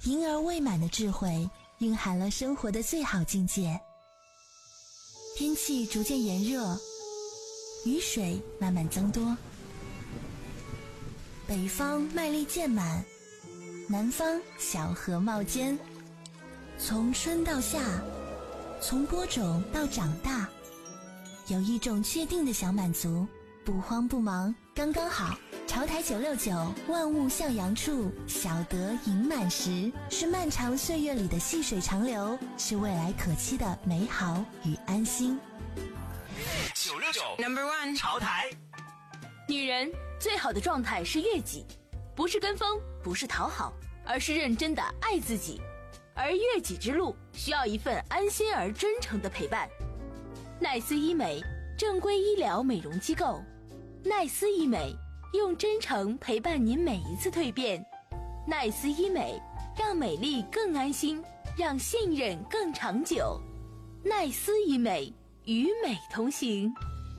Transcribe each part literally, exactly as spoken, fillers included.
婴儿未满的智慧蕴含了生活的最好境界。天气逐渐炎热，雨水慢慢增多，北方麦粒渐满，南方小荷冒尖。从春到夏，从播种到长大，有一种确定的小满足，不慌不忙，刚刚好。潮台九六九，万物向阳处，小得盈满时，是漫长岁月里的细水长流，是未来可期的美好与安心。 九六九 Number One 潮台。 女人最好的状态是悦己，不是跟风，不是讨好，而是认真的爱自己。而悦己之路需要一份安心而真诚的陪伴。奈斯医美，正规医疗美容机构。奈斯医美，用真诚陪伴您每一次蜕变。奈斯医美，让美丽更安心，让信任更长久。奈斯医美，与美同行。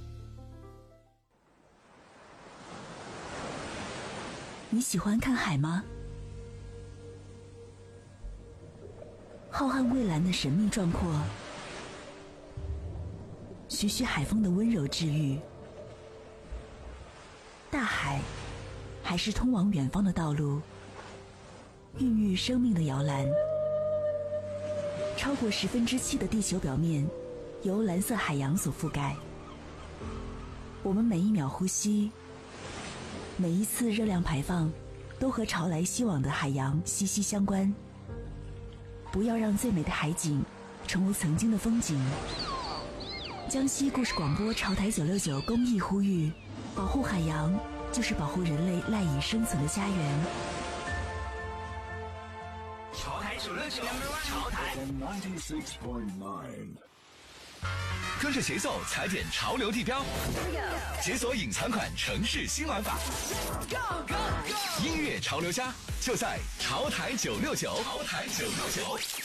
你喜欢看海吗？浩瀚蔚蓝的神秘壮阔，徐徐海风的温柔治愈。大海还是通往远方的道路，孕育生命的摇篮。超过十分之七的地球表面由蓝色海洋所覆盖。我们每一秒呼吸，每一次热量排放，都和潮来袭往的海洋息息相关。不要让最美的海景成为曾经的风景。江西故事广播潮台九六九公益呼吁：保护海洋，就是保护人类赖以生存的家园。 潮台九六九，潮台跟着节奏踩点潮流地标，解锁隐藏款城市新玩法。音乐潮流家就在潮台九六九，潮台九六九。